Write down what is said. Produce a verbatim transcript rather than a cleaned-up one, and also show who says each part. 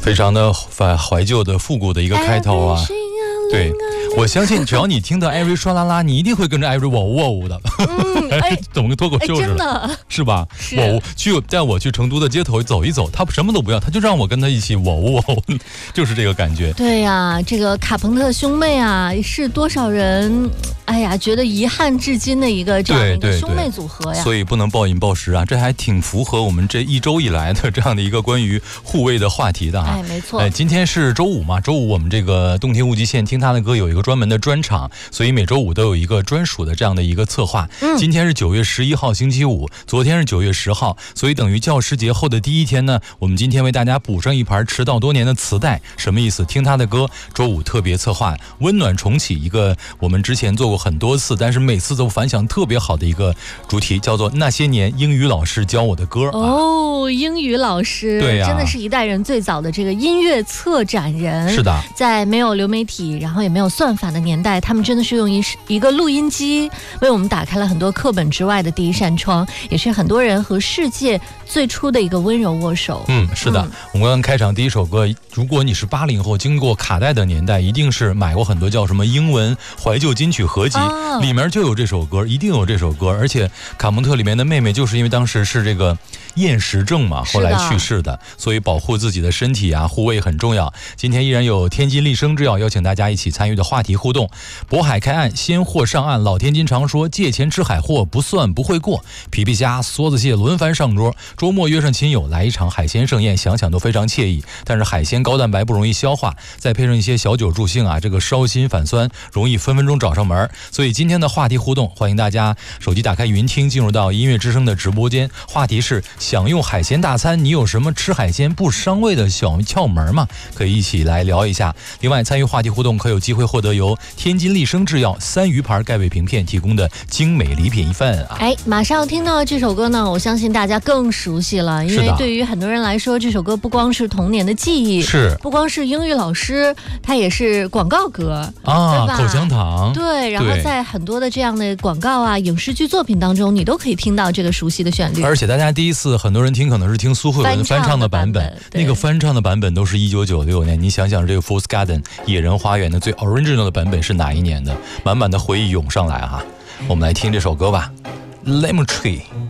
Speaker 1: 非常的怀怀旧的复古的一个开头啊。对，我相信只要你听到艾瑞刷啦啦，你一定会跟着艾瑞哇呜哇呜的。
Speaker 2: 嗯，哎，
Speaker 1: 怎么跟脱口秀似的？
Speaker 2: 真的
Speaker 1: 是吧？
Speaker 2: 是
Speaker 1: 哇呜，去带我去成都的街头走一走，他什么都不要，他就让我跟他一起哇呜哇呜，就是这个感觉。
Speaker 2: 对呀、啊，这个卡朋特兄妹啊，是多少人哎呀觉得遗憾至今的一个这样的一个兄妹组合呀。
Speaker 1: 所以不能暴饮暴食啊，这还挺符合我们这一周以来的这样的一个关于护卫的话题的啊。
Speaker 2: 哎，没错。
Speaker 1: 哎，今天是周五嘛，周五我们这个动听无极限听他的歌有一个专门的专场，所以每周五都有一个专属的这样的一个策划。嗯，今天是九月十一号星期五，昨天是九月十号，所以等于教师节后的第一天呢，我们今天为大家补上一盘迟到多年的磁带。什么意思？听他的歌，周五特别策划，温暖重启一个我们之前做过很多次，但是每次都反响特别好的一个主题，叫做那些年英语老师教我的歌。
Speaker 2: 哦，英语老师，
Speaker 1: 对呀、啊，
Speaker 2: 真的是一代人最早的这个音乐策展人。
Speaker 1: 是的，
Speaker 2: 在没有流媒体，然后也没有算法的年代，他们真的是用一一个录音机为我们打开了很多课本之外的第一扇窗，也是很多人和世界最初的一个温柔握手。
Speaker 1: 嗯，是的，嗯、我们刚刚开场第一首歌，如果你是八零后，经过卡带的年代，一定是买过很多叫什么英文怀旧金曲合集，哦、里面就有这首歌，一定有这首歌。而且卡蒙特里面的妹妹就是因为当时是这个厌食症嘛，后来去世的，所以保护自己的身体啊，护卫很重要。今天依然有天津丽生制药邀请大家一起参与的话题互动。渤海开岸，鲜货上岸。老天津常说借钱吃海货不算不会过，皮皮虾、梭子蟹轮番上桌。周末约上亲友来一场海鲜盛宴，想想都非常惬意。但是海鲜高蛋白不容易消化，再配上一些小酒助兴啊，这个烧心反酸，容易分分钟找上门。所以今天的话题互动，欢迎大家手机打开云听，进入到音乐之声的直播间。话题是享用海鲜大餐，你有什么吃海鲜不伤胃的小窍门吗？可以一起来聊一下。另外参与话题互动可有机会获得由天津丽生制药三鱼牌钙胃平片提供的精美礼品一份啊！
Speaker 2: 哎，马上听到这首歌呢，我相信大家更熟悉了，因为对于很多人来说，这首歌不光是童年的记忆，
Speaker 1: 是不
Speaker 2: 光是英语老师，它也是广告歌
Speaker 1: 啊，口香糖。
Speaker 2: 对，然后在很多的这样的广告啊、影视剧作品当中，你都可以听到这个熟悉的旋律。
Speaker 1: 而且大家第一次，很多人听可能是听苏慧伦翻唱的版本，版本那个翻唱的版本都是一九九六年。你想想，这个 Fool's Garden 野人花园的最 original 的版本是哪一年的？满满的回忆涌上来哈、啊，我们来听这首歌吧， Lemon Tree。